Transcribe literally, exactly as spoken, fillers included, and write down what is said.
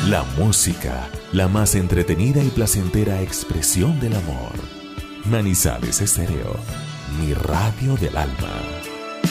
La música, la más entretenida y placentera expresión del amor. Manizales Estéreo, mi radio del alma.